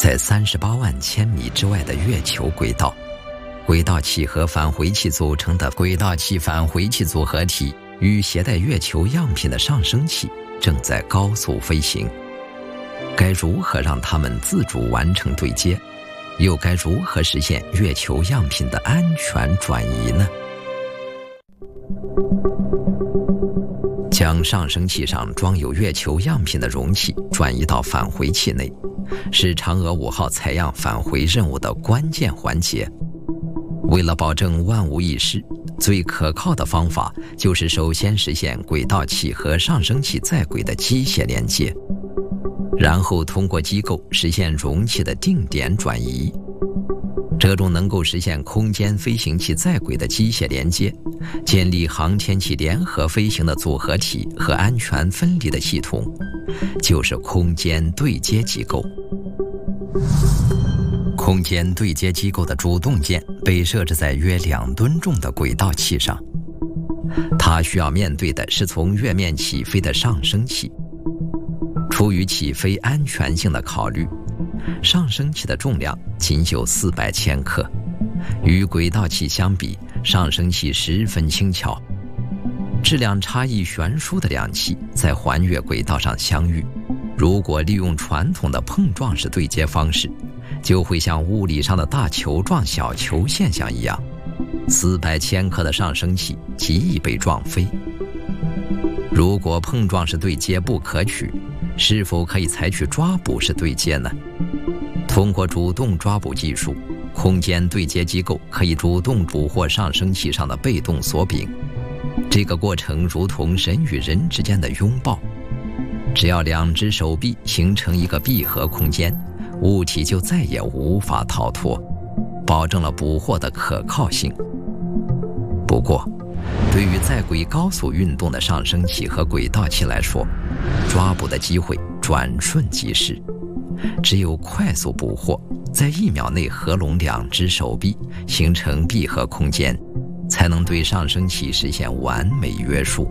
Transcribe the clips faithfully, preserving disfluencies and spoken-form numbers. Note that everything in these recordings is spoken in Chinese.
在三十八万千米之外的月球轨道，轨道器和返回器组成的轨道器返回器组合体与携带月球样品的上升器正在高速飞行。该如何让它们自主完成对接？又该如何实现月球样品的安全转移呢？将上升器上装有月球样品的容器转移到返回器内，是嫦娥五号采样返回任务的关键环节。为了保证万无一失，最可靠的方法就是首先实现轨道器和上升器在轨的机械连接，然后通过机构实现容器的定点转移。这种能够实现空间飞行器在轨的机械连接，建立航天器联合飞行的组合体和安全分离的系统，就是空间对接机构。空间对接机构的主动件被设置在约两吨重的轨道器上，它需要面对的是从月面起飞的上升器。出于起飞安全性的考虑，上升器的重量仅有四百千克，与轨道器相比，上升器十分轻巧。质量差异悬殊的两器在环月轨道上相遇，如果利用传统的碰撞式对接方式，就会像物理上的大球撞小球现象一样，四百千克的上升器极易被撞飞。如果碰撞式对接不可取，是否可以采取抓捕式对接呢？通过主动抓捕技术，空间对接机构可以主动捕获上升器上的被动锁柄。这个过程如同人与人之间的拥抱，只要两只手臂形成一个闭合空间，物体就再也无法逃脱，保证了捕获的可靠性。不过，对于在轨高速运动的上升器和轨道器来说，抓捕的机会转瞬即逝。只有快速捕获，在一秒内合拢两只手臂，形成闭合空间，才能对上升器实现完美约束。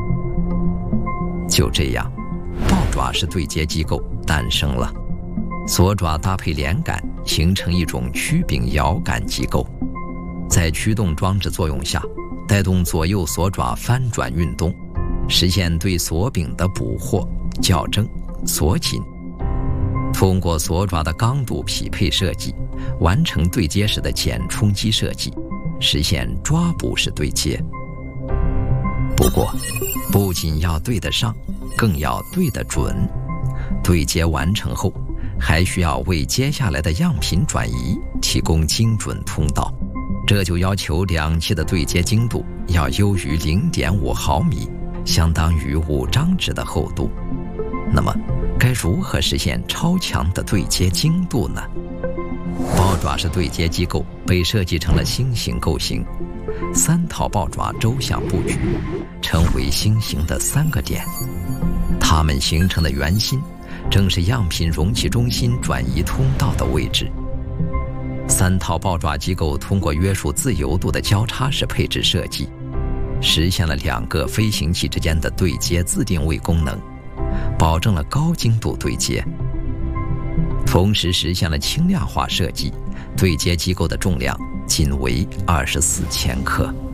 就这样，抱爪式对接机构诞生了。锁爪搭配连杆，形成一种曲柄摇杆机构，在驱动装置作用下，带动左右锁爪翻转运动，实现对锁柄的捕获、校正、锁紧。通过锁爪的刚度匹配设计，完成对接时的减冲击设计，实现抓捕式对接。不过，不仅要对得上，更要对得准。对接完成后，还需要为接下来的样品转移提供精准通道，这就要求两器的对接精度要优于 零点五毫米，相当于五张纸的厚度。那么，该如何实现超强的对接精度呢？抱爪式对接机构被设计成了星形构型，三套抱爪周向布局，称为星形的三个点。它们形成的圆心，正是样品容器中心转移通道的位置。三套抱爪机构通过约束自由度的交叉式配置设计，实现了两个飞行器之间的对接自定位功能，保证了高精度对接，同时实现了轻量化设计，对接机构的重量仅为二十四千克。